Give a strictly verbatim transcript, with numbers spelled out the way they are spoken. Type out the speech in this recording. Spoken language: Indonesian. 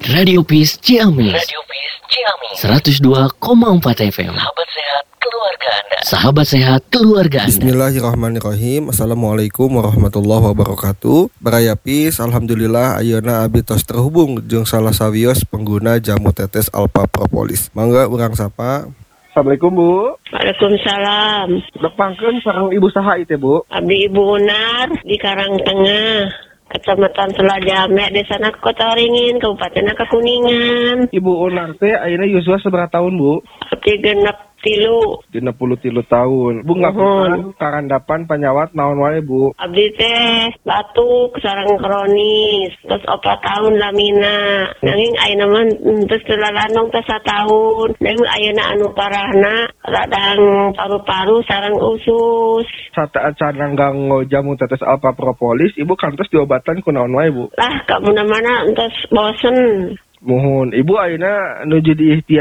Radio Peace Ciamis. Radio Peace Ciamis. seratus dua koma empat F M. Sahabat sehat keluarga Anda. Sahabat sehat keluarga Anda. Bismillahirrahmanirrahim. Assalamualaikum warahmatullahi wabarakatuh. Baraya Peace, alhamdulillah ayeuna abdi tos terhubung jeung salah sawios pengguna jamu tetes Alpha Propolis. Mangga urang sapa. Assalamualaikum Bu. Waalaikumsalam. Dok pangkeun sareng ibu saha ieu teh Bu? Abdi Ibu Unar di Karangtengah, Kecamatan Selajame, Desa Kota Waringin, Kabupaten Kuningan. Ibu Unar teh ayeuna yuswa seberapa tahun Bu? Abdi genep tilu. Genep puluh tilu tahun. Bu ngapunten karandapan panyawat naon wae Bu? Abdi teh batuk sareng kronis, terus opat tahun lamina. Nanging ayeuna mah terus telalanong teh satahun. Nanging ayeuna anu parahna radang paru-paru sareng usus. Saat sareng ganggo jamu tetes Alpha Propolis, Ibu kantos diobatan ku naon wae Bu? Lah ka mana-mana entos bosen. Muhun. Ibu ayeuna nuju diikhtiar